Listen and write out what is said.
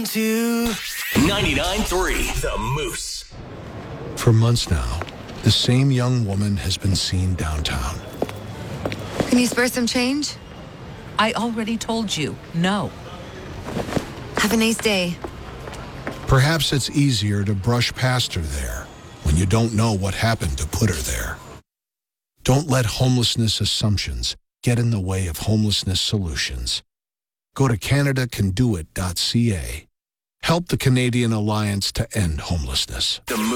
1, 2. 99.3 The Moose. For months now, the same young woman has been seen downtown. Can you spare some change? I already told you, no. Have a nice day. Perhaps it's easier to brush past her there when you don't know what happened to put her there. Don't let homelessness assumptions get in the way of homelessness solutions. Go to CanadaCanDoIt.ca. Help the Canadian Alliance to End Homelessness.